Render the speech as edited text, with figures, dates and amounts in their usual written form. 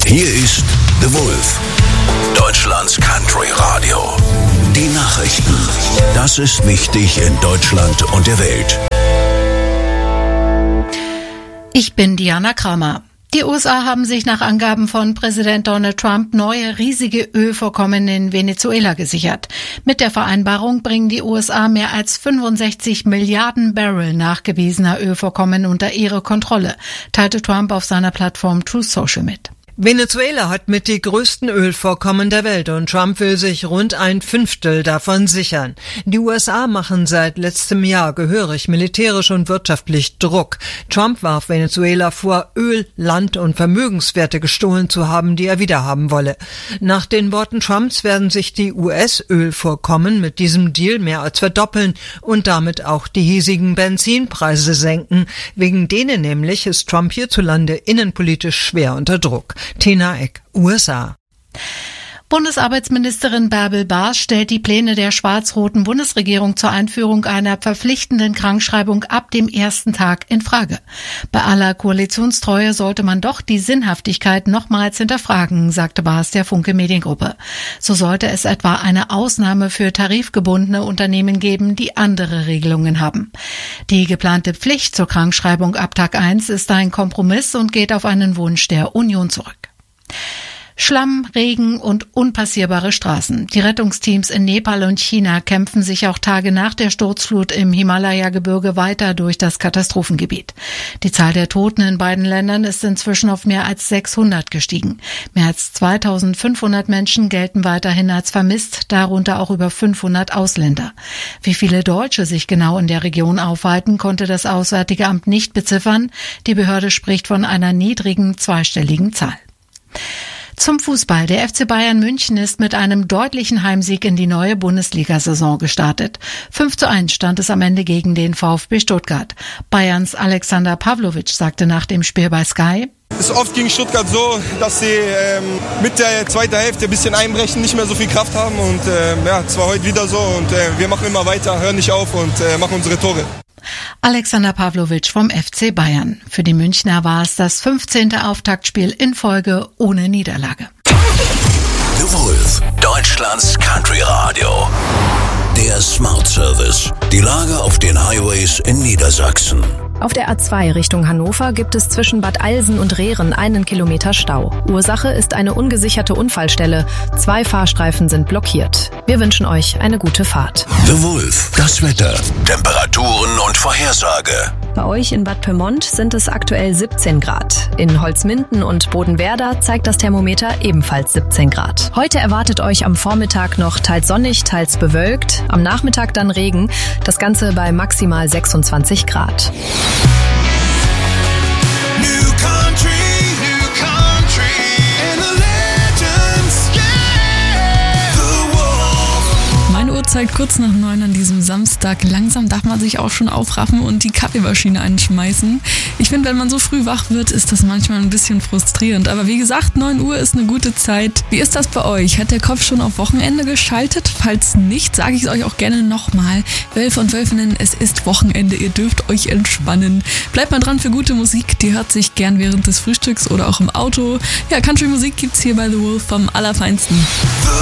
Hier ist The Wolf, Deutschlands Country Radio. Die Nachrichten. Das ist wichtig in Deutschland und der Welt. Ich bin Diana Kramer. Die USA haben sich nach Angaben von Präsident Donald Trump neue riesige Ölvorkommen in Venezuela gesichert. Mit der Vereinbarung bringen die USA mehr als 65 Milliarden Barrel nachgewiesener Ölvorkommen unter ihre Kontrolle, teilte Trump auf seiner Plattform Truth Social mit. Venezuela hat mit die größten Ölvorkommen der Welt und Trump will sich rund 1/5 davon sichern. Die USA machen seit letztem Jahr gehörig militärisch und wirtschaftlich Druck. Trump warf Venezuela vor, Öl, Land und Vermögenswerte gestohlen zu haben, die er wiederhaben wolle. Nach den Worten Trumps werden sich die US-Ölvorkommen mit diesem Deal mehr als verdoppeln und damit auch die hiesigen Benzinpreise senken. Wegen denen nämlich ist Trump hierzulande innenpolitisch schwer unter Druck. Tina Eck, USA. Bundesarbeitsministerin Bärbel Baas stellt die Pläne der schwarz-roten Bundesregierung zur Einführung einer verpflichtenden Krankschreibung ab dem ersten Tag in Frage. Bei aller Koalitionstreue sollte man doch die Sinnhaftigkeit nochmals hinterfragen, sagte Baas der Funke Mediengruppe. So sollte es etwa eine Ausnahme für tarifgebundene Unternehmen geben, die andere Regelungen haben. Die geplante Pflicht zur Krankschreibung ab Tag 1 ist ein Kompromiss und geht auf einen Wunsch der Union zurück. Schlamm, Regen und unpassierbare Straßen. Die Rettungsteams in Nepal und China kämpfen sich auch Tage nach der Sturzflut im Himalaya-Gebirge weiter durch das Katastrophengebiet. Die Zahl der Toten in beiden Ländern ist inzwischen auf mehr als 600 gestiegen. Mehr als 2500 Menschen gelten weiterhin als vermisst, darunter auch über 500 Ausländer. Wie viele Deutsche sich genau in der Region aufhalten, konnte das Auswärtige Amt nicht beziffern. Die Behörde spricht von einer niedrigen zweistelligen Zahl. Zum Fußball. Der FC Bayern München ist mit einem deutlichen Heimsieg in die neue Bundesliga-Saison gestartet. 5:1 stand es am Ende gegen den VfB Stuttgart. Bayerns Alexander Pavlovic sagte nach dem Spiel bei Sky: Es ist oft gegen Stuttgart so, dass sie mit der zweiten Hälfte ein bisschen einbrechen, nicht mehr so viel Kraft haben. Und es war heute wieder so. Und wir machen immer weiter, hören nicht auf und machen unsere Tore. Alexander Pavlovic vom FC Bayern. Für die Münchner war es das 15. Auftaktspiel in Folge ohne Niederlage. The Wolf, Deutschlands Country Radio. Der Smart Service. Die Lage auf den Highways in Niedersachsen. Auf der A2 Richtung Hannover gibt es zwischen Bad Alsen und Rehren 1 Kilometer Stau. Ursache ist eine ungesicherte Unfallstelle. 2 Fahrstreifen sind blockiert. Wir wünschen euch eine gute Fahrt. The Wolf, das Wetter, Temperaturen und Vorhersage. Bei euch in Bad Pyrmont sind es aktuell 17 Grad. In Holzminden und Bodenwerder zeigt das Thermometer ebenfalls 17 Grad. Heute erwartet euch am Vormittag noch teils sonnig, teils bewölkt. Am Nachmittag dann Regen. Das Ganze bei maximal 26 Grad. Zeit kurz nach 9 an diesem Samstag. Langsam darf man sich auch schon aufraffen und die Kaffeemaschine anschmeißen. Ich finde, wenn man so früh wach wird, ist das manchmal ein bisschen frustrierend. Aber wie gesagt, 9 Uhr ist eine gute Zeit. Wie ist das bei euch? Hat der Kopf schon auf Wochenende geschaltet? Falls nicht, sage ich es euch auch gerne nochmal. Wölfe und Wölfinnen, es ist Wochenende. Ihr dürft euch entspannen. Bleibt mal dran für gute Musik. Die hört sich gern während des Frühstücks oder auch im Auto. Ja, Country-Musik gibt's hier bei The Wolf vom Allerfeinsten.